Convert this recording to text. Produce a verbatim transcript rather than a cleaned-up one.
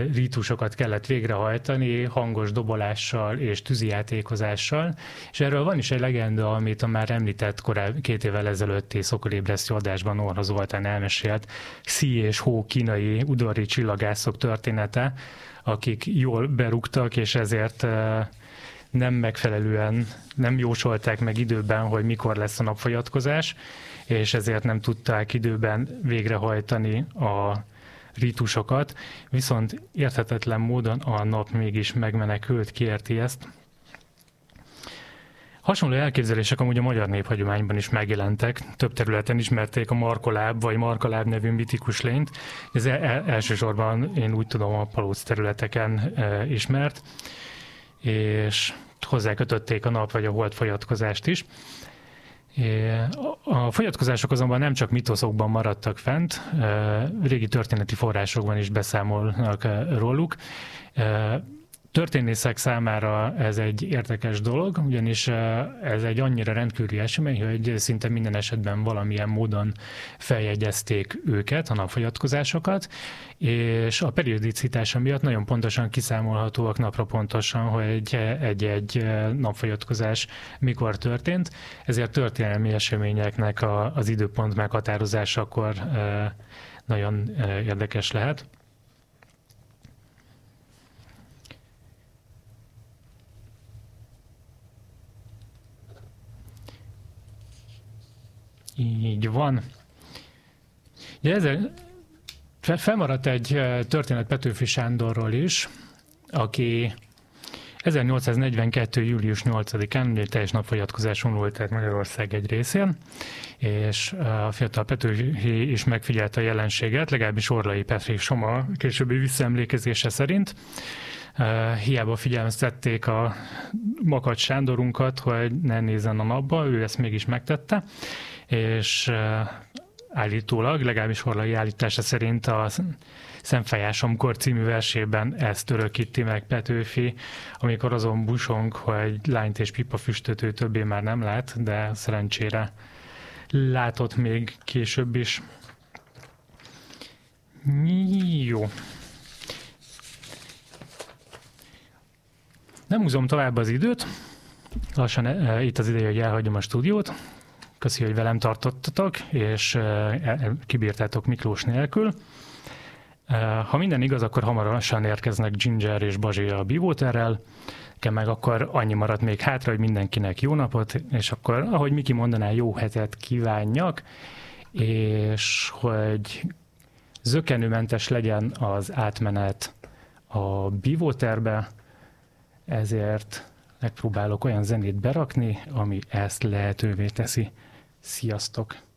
rítusokat kellett végrehajtani hangos dobolással és tűzijátékozással, és erről van is egy legenda, amit a már említett korábbi két évvel ezelőtti Szokolébresztő adásban Norha Zoltán elmesélt, Xi és Hó kínai udvari csillagászok története, akik jól berúgtak, és ezért nem megfelelően, nem jósolták meg időben, hogy mikor lesz a napfogyatkozás, és ezért nem tudták időben végrehajtani a rítusokat, viszont érthetetlen módon a nap mégis megmenekült, kiérti ezt. Hasonló elképzelések amúgy a magyar néphagyományban is megjelentek, több területen ismerték a markoláb vagy markaláb nevű mitikus lényt. Ez elsősorban én úgy tudom a palóc területeken ismert, és hozzákötötték a nap vagy a hold fogyatkozást is. A fogyatkozások azonban nem csak mitoszokban maradtak fent, régi történeti forrásokban is beszámolnak róluk. Történészek számára ez egy érdekes dolog, ugyanis ez egy annyira rendkívüli esemény, hogy szinte minden esetben valamilyen módon feljegyezték őket, a napfogyatkozásokat, és a periodicitása miatt nagyon pontosan kiszámolhatóak napra pontosan, hogy egy-egy napfogyatkozás mikor történt, ezért történelmi eseményeknek az időpont meghatározásakor nagyon érdekes lehet. Így van. Ugye ezzel felmaradt egy történet Petőfi Sándorról is, aki ezernyolcszáznegyvenkettő. július nyolcadikán egy teljes napfogyatkozáson volt át Magyarország egy részén, és a fiatal Petőfi is megfigyelte a jelenséget, legalábbis Orlai Petri Soma későbbi visszaemlékezése szerint. Hiába figyelmeztették a Makacs Sándorunkat, hogy ne nézzen a napba, ő ezt mégis megtette, és állítólag, legalábbis Orlai állítása szerint a Szemfejásomkor című versében ezt örökíti meg Petőfi, amikor azon busong, hogy lányt és pipafüstöt ő többé már nem lát, de szerencsére látott még később is. Jó. Nem húzom tovább az időt, lassan e, itt az ideje, hogy elhagyjam a stúdiót. Köszi, hogy velem tartottatok, és e, kibírtátok Miklós nélkül. E, ha minden igaz, akkor hamarosan érkeznek Ginger és Bazsi a Bivoterrel, nekem meg akkor annyi maradt még hátra, hogy mindenkinek jó napot, és akkor, ahogy Miki mondaná, jó hetet kívánjak, és hogy zökkenőmentes legyen az átmenet a Bivoterbe, ezért megpróbálok olyan zenét berakni, ami ezt lehetővé teszi. Sziasztok!